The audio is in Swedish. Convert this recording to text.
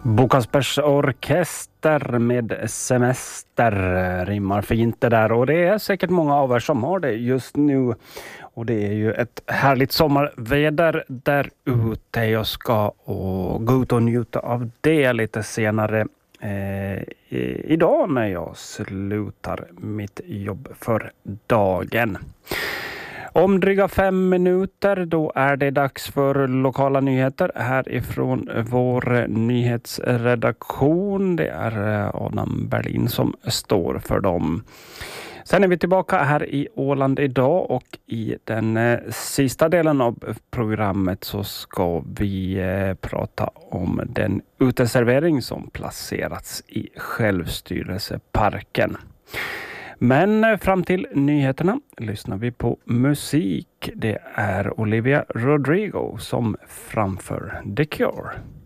Bokaspers orkester med semester rimmar fint det där, och det är säkert många av er som har det just nu. Och det är ju ett härligt sommarväder där ute. Jag ska gå ut och njuta av det lite senare idag när jag slutar mitt jobb för dagen. Om dryga 5 minuter då är det dags för lokala nyheter härifrån vår nyhetsredaktion. Det är Adam Berlin som står för dem. Sen är vi tillbaka här i Åland idag, och i den sista delen av programmet så ska vi prata om den uteservering som placerats i självstyrelseparken. Men fram till nyheterna lyssnar vi på musik. Det är Olivia Rodrigo som framför The Cure.